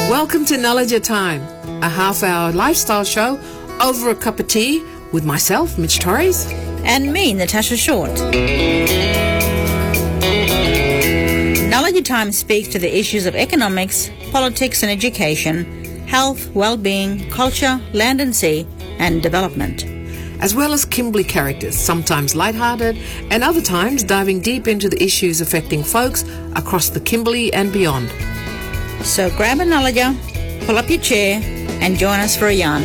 Welcome to Knowledge at Time, a half-hour lifestyle show over a cup of tea with myself, Mitch Torres. And me, Natasha Short. Knowledge at Time speaks to the issues of economics, politics and education, health, well-being, culture, land and sea, and development. As well as Kimberley characters, sometimes lighthearted and other times diving deep into the issues affecting folks across the Kimberley and beyond. So grab a knowledger, pull up your chair, and join us for a yarn.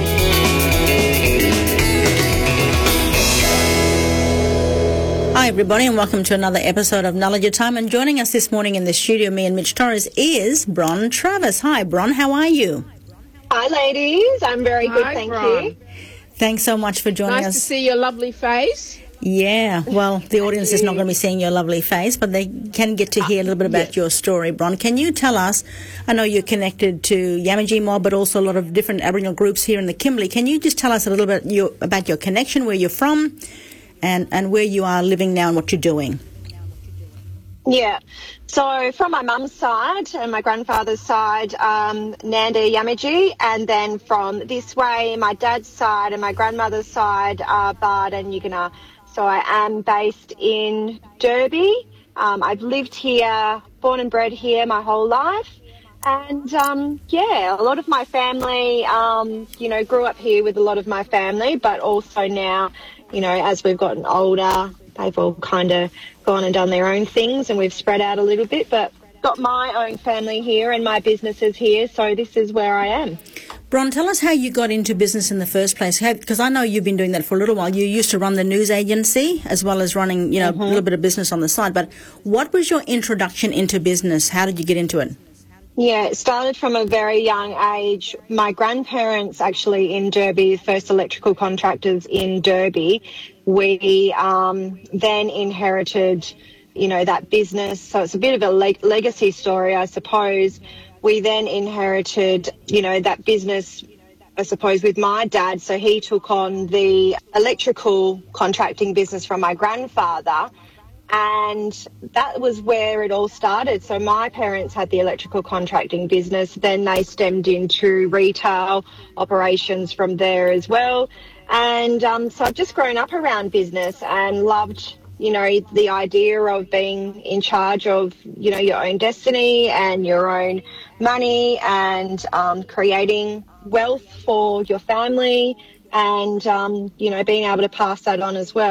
Hi everybody, and welcome to another episode of Knowledge at Time. And joining us this morning in the studio, me and Mitch Torres, is Bron Travis. Hi Bron, how are you? Hi ladies, I'm very good, thank you. Thanks so much for joining us. Nice to see your lovely face. Yeah, well, the audience is not going to be seeing your lovely face, but they can get to hear a little bit about your story, Bron. Can you tell us, I know you're connected to Yamaji Mob, but also a lot of different Aboriginal groups here in the Kimberley. Can you just tell us a little bit about your connection, where you're from, and where you are living now and what you're doing? Yeah, so from my mum's side and my grandfather's side, Nanda Yamaji, and then from this way, my dad's side and my grandmother's side are Bard and Yugana. So I am based in Derby. I've lived here, born and bred here my whole life. And, a lot of my family, grew up here with a lot of my family, but also now, as we've gotten older, they've all kind of gone and done their own things and we've spread out a little bit, but got my own family here and my businesses here, so this is where I am. Bron, tell us how you got into business in the first place, because I know you've been doing that for a little while. You used to run the news agency as well as running, a little bit of business on the side. But what was your introduction into business? How did you get into it? Yeah, it started from a very young age. My grandparents actually in Derby, first electrical contractors in Derby, we then inherited, that business. So it's a bit of a legacy story, I suppose. We then inherited, that business, I suppose, with my dad. So he took on the electrical contracting business from my grandfather. And that was where it all started. So my parents had the electrical contracting business. Then they stemmed into retail operations from there as well. And so I've just grown up around business and loved, the idea of being in charge of, your own destiny and your own money and creating wealth for your family and, being able to pass that on as well.